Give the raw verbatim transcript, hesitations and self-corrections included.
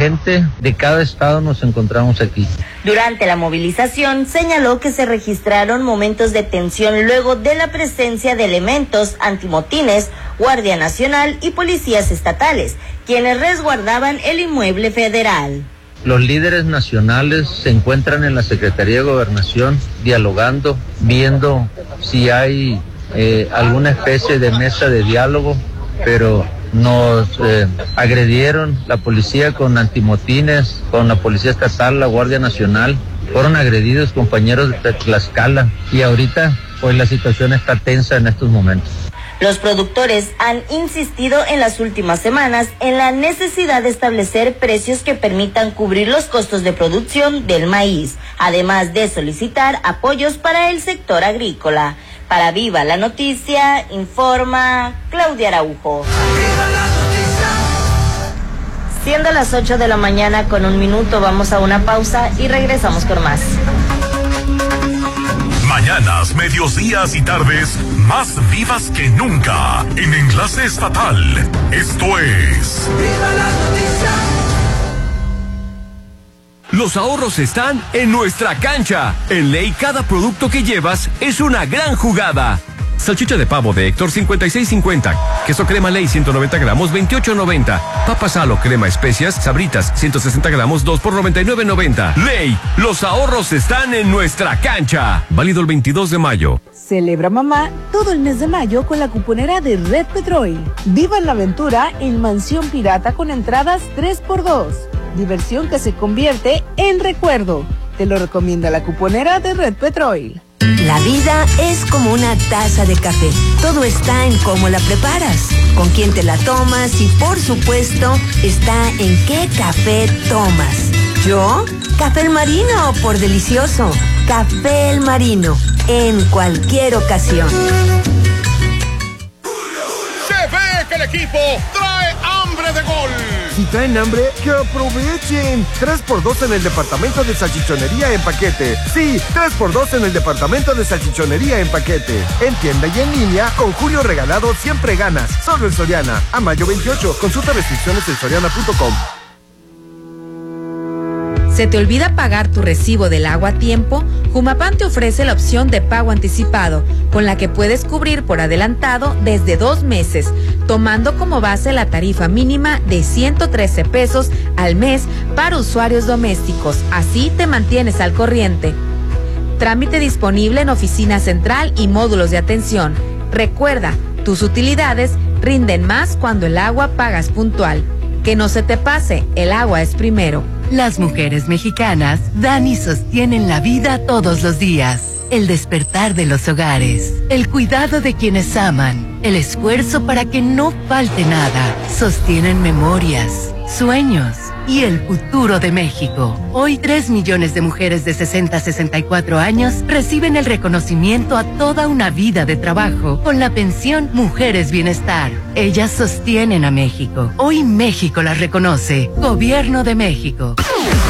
gente de cada estado nos encontramos aquí. Durante la movilización señaló que se registraron momentos de tensión luego de la presencia de elementos antimotines, Guardia Nacional y policías estatales, quienes resguardaban el inmueble federal. Los líderes nacionales se encuentran en la Secretaría de Gobernación dialogando, viendo si hay eh, alguna especie de mesa de diálogo, pero nos eh, agredieron la policía con antimotines, con la policía estatal, la Guardia Nacional, fueron agredidos compañeros de Tlaxcala y ahorita pues la situación está tensa en estos momentos. Los productores han insistido en las últimas semanas en la necesidad de establecer precios que permitan cubrir los costos de producción del maíz, además de solicitar apoyos para el sector agrícola. Para Viva la Noticia, informa Claudia Araujo. Siendo las ocho de la mañana con un minuto, vamos a una pausa y regresamos con más. Mañanas, mediodías y tardes más vivas que nunca en Enlace Estatal. Esto es Viva la Noticia. Los ahorros están en nuestra cancha. En Ley, cada producto que llevas es una gran jugada. Salchicha de pavo de Héctor cincuenta y seis cincuenta. Queso crema Ley ciento noventa gramos veintiocho noventa. Papa Salo crema especias Sabritas ciento sesenta gramos dos por noventa y nueve noventa. Ley, los ahorros están en nuestra cancha. Válido el veintidós de mayo. Celebra mamá todo el mes de mayo con la cuponera de Red Petrol. Viva la aventura en Mansión Pirata con entradas tres por dos. Diversión que se convierte en recuerdo. Te lo recomienda la cuponera de Red Petrol. La vida es como una taza de café. Todo está en cómo la preparas, con quién te la tomas y, por supuesto, está en qué café tomas. ¿Yo? Café El Marino, por delicioso. Café El Marino, en cualquier ocasión. Se ve que el equipo trae hambre de gol. Si traen hambre, que aprovechen. tres por dos en el departamento de salchichonería en paquete. Sí, tres por dos en el departamento de salchichonería en paquete. En tienda y en línea, con Julio Regalado siempre ganas. Solo en Soriana. A mayo veintiocho. Consulta restricciones en soriana punto com. ¿Se te olvida pagar tu recibo del agua a tiempo? Jumapam te ofrece la opción de pago anticipado, con la que puedes cubrir por adelantado desde dos meses, tomando como base la tarifa mínima de ciento trece pesos al mes para usuarios domésticos. Así te mantienes al corriente. Trámite disponible en oficina central y módulos de atención. Recuerda, tus utilidades rinden más cuando el agua pagas puntual. Que no se te pase, el agua es primero. Las mujeres mexicanas dan y sostienen la vida todos los días. El despertar de los hogares, el cuidado de quienes aman, el esfuerzo para que no falte nada. Sostienen memorias, sueños y el futuro de México. Hoy tres millones de mujeres de sesenta a sesenta y cuatro años reciben el reconocimiento a toda una vida de trabajo con la pensión Mujeres Bienestar. Ellas sostienen a México. Hoy México las reconoce. Gobierno de México.